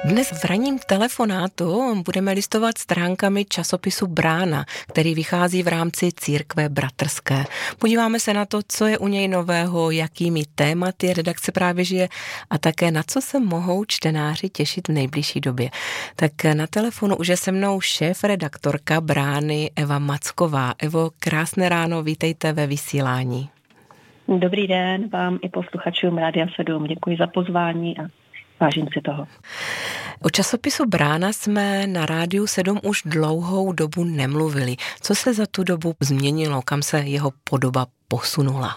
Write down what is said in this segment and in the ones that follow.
Dnes v ranním telefonátu budeme listovat stránkami časopisu Brána, který vychází v rámci Církve bratrské. Podíváme se na to, co je u něj nového, jakými tématy redakce právě žije a také na co se mohou čtenáři těšit v nejbližší době. Tak na telefonu už je se mnou šéfredaktorka Brány Eva Macková. Evo, krásné ráno, vítejte ve vysílání. Dobrý den vám i posluchačům Rádia 7. Děkuji za pozvání a vážím si toho. O časopisu Brána jsme na Rádiu 7 už dlouhou dobu nemluvili. Co se za tu dobu změnilo, kam se jeho podoba posunula?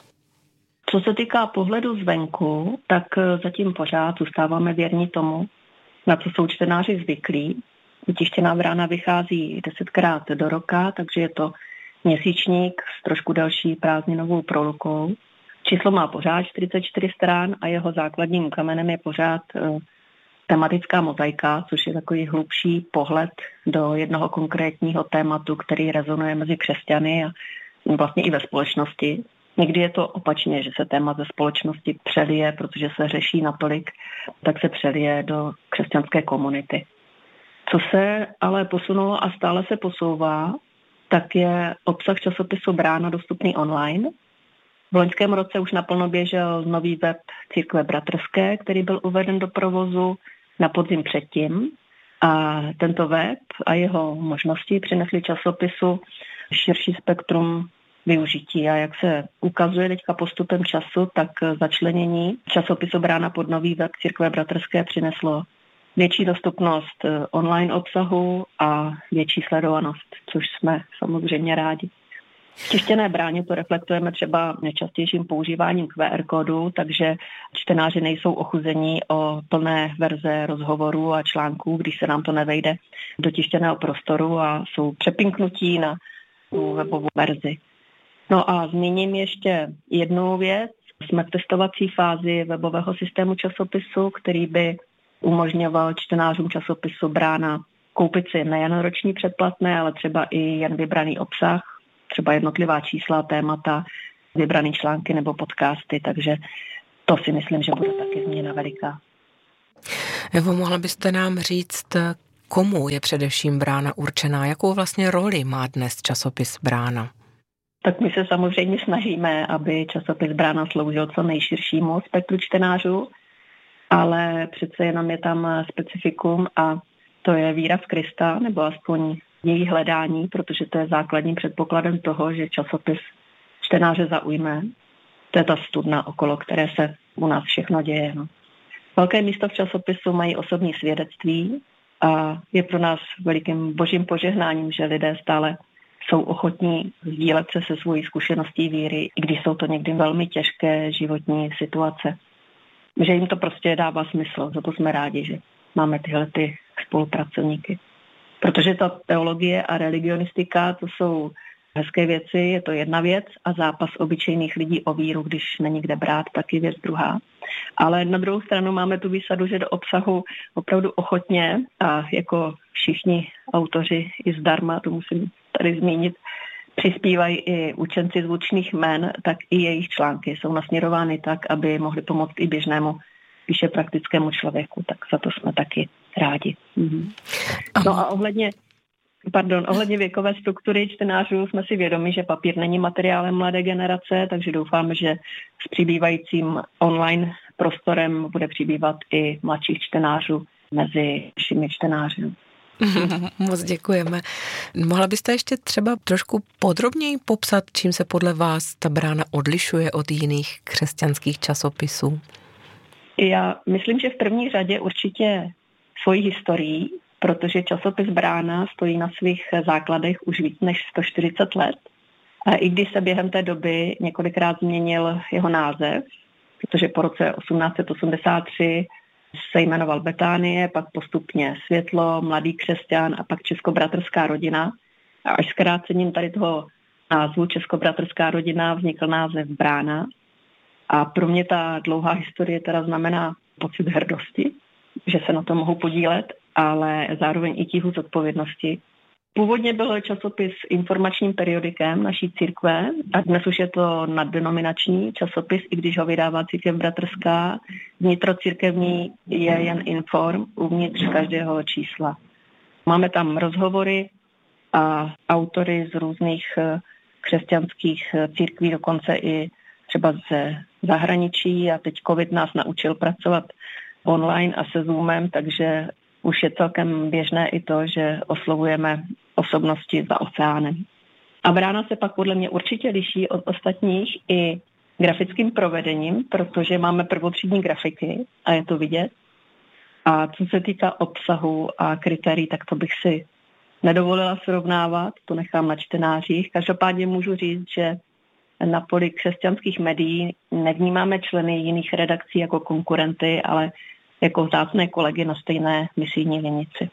Co se týká pohledu zvenku, tak zatím pořád zůstáváme věrní tomu, na co jsou čtenáři zvyklí. Tištěná Brána vychází 10krát do roka, takže je to měsíčník s trošku delší prázdninovou prolukou. Číslo má pořád 44 stran a jeho základním kamenem je pořád tematická mozaika, což je takový hlubší pohled do jednoho konkrétního tématu, který rezonuje mezi křesťany a vlastně i ve společnosti. Někdy je to opačně, že se téma ze společnosti přelije, protože se řeší natolik, tak se přelije do křesťanské komunity. Co se ale posunulo a stále se posouvá, tak je obsah časopisu Brána dostupný online. V loňském roce už naplno běžel nový web Církve bratrské, který byl uveden do provozu na podzim předtím. A tento web a jeho možnosti přinesly časopisu širší spektrum využití. A jak se ukazuje teďka postupem času, tak začlenění časopisu Brána pod nový web Církve bratrské přineslo větší dostupnost online obsahu a větší sledovanost, což jsme samozřejmě rádi. V tištěné Bráně to reflektujeme třeba nejčastějším používáním QR kódu, takže čtenáři nejsou ochuzení o plné verze rozhovorů a článků, když se nám to nevejde do tištěného prostoru a jsou přepinknutí na webovou verzi. No a zmíním ještě jednu věc. Jsme v testovací fázi webového systému časopisu, který by umožňoval čtenářům časopisu Brána koupit si nejen roční předplatné, ale třeba i jen vybraný obsah, třeba jednotlivá čísla, témata, vybrané články nebo podcasty, takže to si myslím, že bude taky změna veliká. Evo, mohla byste nám říct, komu je především Brána určená? Jakou vlastně roli má dnes časopis Brána? Tak my se samozřejmě snažíme, aby časopis Brána sloužil co nejširšímu spektru čtenářů, ale přece jenom je tam specifikum a to je víra v Krista, nebo aspoň její hledání, protože to je základním předpokladem toho, že časopis čtenáře zaujme. To je ta studna, okolo které se u nás všechno děje. No. Velké místo v časopisu mají osobní svědectví a je pro nás velikým božím požehnáním, že lidé stále jsou ochotní sdílet se svojí zkušeností víry, i když jsou to někdy velmi těžké životní situace. Že jim to prostě dává smysl, za to jsme rádi, že máme tyhle spolupracovníky. Protože ta teologie a religionistika, to jsou hezké věci, je to jedna věc a zápas obyčejných lidí o víru, když není kde brát, tak je věc druhá. Ale na druhou stranu máme tu výsadu, že do obsahu opravdu ochotně a jako všichni autoři i zdarma, to musím tady zmínit, přispívají i učenci zvučných jmen, tak i jejich články jsou nasměrovány tak, aby mohly pomoct i běžnému, píše praktickému člověku, tak za to jsme taky rádi. Mhm. No a ohledně věkové struktury čtenářů jsme si vědomi, že papír není materiálem mladé generace, takže doufáme, že s přibývajícím online prostorem bude přibývat i mladších čtenářů mezi všemi čtenáři. Moc děkujeme. Mohla byste ještě třeba trošku podrobněji popsat, čím se podle vás ta Brána odlišuje od jiných křesťanských časopisů? Já myslím, že v první řadě určitě svojí historií, protože časopis Brána stojí na svých základech už víc než 140 let. A i když se během té doby několikrát změnil jeho název, protože po roce 1883 se jmenoval Betánie, pak postupně Světlo, Mladý křesťan a pak Českobratrská rodina. A až zkrácením tady toho názvu Českobratrská rodina vznikl název Brána. A pro mě ta dlouhá historie teda znamená pocit hrdosti, že se na to mohu podílet, ale zároveň i tíhu zodpovědnosti, Původně byl časopis informačním periodikem naší církve a dnes už je to naddenominační časopis, i když ho vydává Církev bratrská. Vnitrocírkevní je jen inform uvnitř každého čísla. Máme tam rozhovory a autory z různých křesťanských církví, dokonce i třeba ze zahraničí a teď COVID nás naučil pracovat online a se Zoomem, takže už je celkem běžné i to, že oslovujeme osobnosti za oceánem. A Brána se pak podle mě určitě liší od ostatních i grafickým provedením, protože máme prvotřídní grafiky a je to vidět. A co se týká obsahu a kritérií, tak to bych si nedovolila srovnávat, to nechám na čtenářích. Každopádně můžu říct, že na poli křesťanských médií nevnímáme členy jiných redakcí jako konkurenty, ale jako vzácné kolegy na stejné misijní vinici.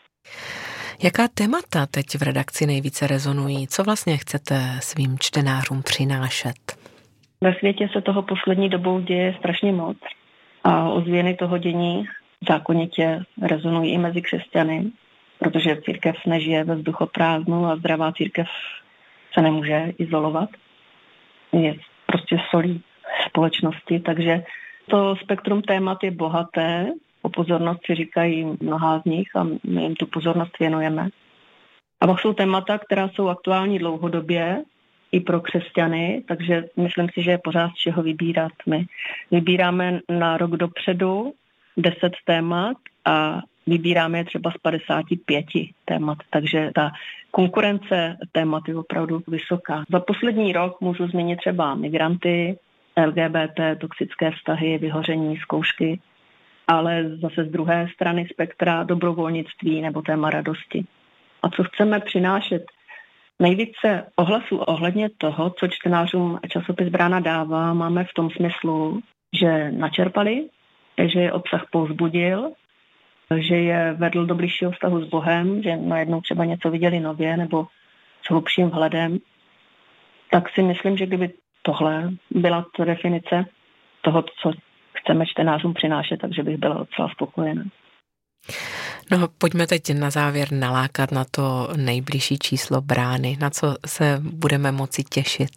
Jaká témata teď v redakci nejvíce rezonují? Co vlastně chcete svým čtenářům přinášet? Ve světě se toho poslední dobou děje strašně moc a ozvěny toho dění zákonitě rezonují i mezi křesťany, protože církev nežije ve vzduchoprázdnu a zdravá církev se nemůže izolovat. Je prostě solí společnosti, takže to spektrum témat je bohaté, o pozornost si říkají mnohá z nich a my jim tu pozornost věnujeme. A pak jsou témata, která jsou aktuální dlouhodobě i pro křesťany, takže myslím si, že je pořád z čeho vybírat. My vybíráme na rok dopředu 10 témat a vybíráme je třeba z 55 témat, takže ta konkurence témat je opravdu vysoká. Za poslední rok můžu zmínit třeba migranty, LGBT, toxické vztahy, vyhoření, zkoušky, ale zase z druhé strany spektra dobrovolnictví nebo téma radosti. A co chceme přinášet? Nejvíce ohlasů ohledně toho, co čtenářům časopis Brána dává, máme v tom smyslu, že načerpali, že je obsah povzbudil, že je vedl do bližšího vztahu s Bohem, že najednou třeba něco viděli nově nebo s hlubším vhledem. Tak si myslím, že kdyby tohle byla to definice toho, co chceme čtenářům přinášet, takže bych byla docela spokojená. No, pojďme teď na závěr nalákat na to nejbližší číslo Brány. Na co se budeme moci těšit?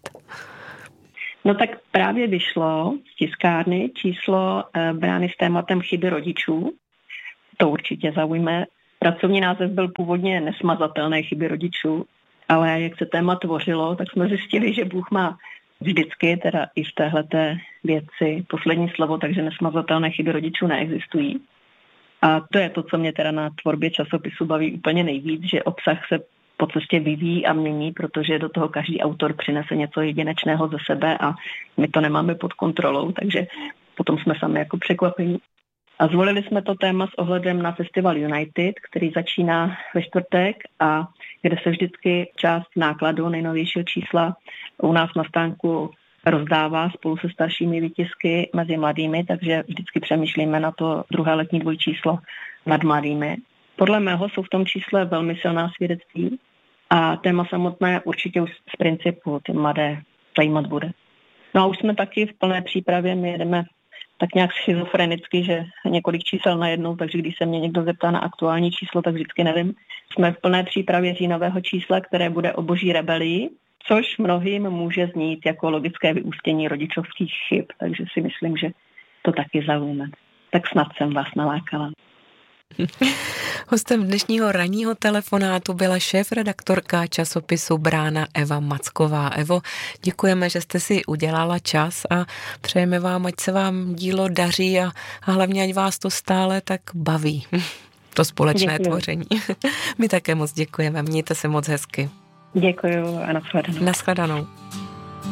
No tak právě vyšlo z tiskárny číslo Brány s tématem chyby rodičů. To určitě zaujme. Pracovní název byl původně Nesmazatelné chyby rodičů, ale jak se téma tvořilo, tak jsme zjistili, že Bůh má vždycky, teda i v téhleté věci, poslední slovo, takže nesmazatelné chyby rodičů neexistují. A to je to, co mě teda na tvorbě časopisu baví úplně nejvíc, že obsah se po cestě vyvíjí a mění, protože do toho každý autor přinese něco jedinečného ze sebe a my to nemáme pod kontrolou, takže potom jsme sami jako překvapení. A zvolili jsme to téma s ohledem na festival United, který začíná ve čtvrtek a kde se vždycky část nákladu nejnovějšího čísla u nás na stánku rozdává spolu se staršími výtisky mezi mladými, takže vždycky přemýšlíme na to druhé letní dvojčíslo nad mladými. Podle mého jsou v tom čísle velmi silná svědectví a téma samotné určitě už z principu ty mladé zajímat bude. No a už jsme taky v plné přípravě, my jedeme tak nějak schizofrenicky, že několik čísel najednou, takže když se mě někdo zeptá na aktuální číslo, tak vždycky nevím. Jsme v plné přípravě říjnového čísla, které bude o boží rebelii, což mnohým může znít jako logické vyústění rodičovských chyb, takže si myslím, že to taky zaujme. Tak snad jsem vás nalákala. Hostem dnešního ranního telefonátu byla šéfredaktorka časopisu Brána Eva Macková. Evo, děkujeme, že jste si udělala čas a přejeme vám, ať se vám dílo daří a hlavně, ať vás to stále tak baví. To společné tvoření. My také moc děkujeme, mějte se moc hezky. Děkuju a nashledanou. Nashledanou.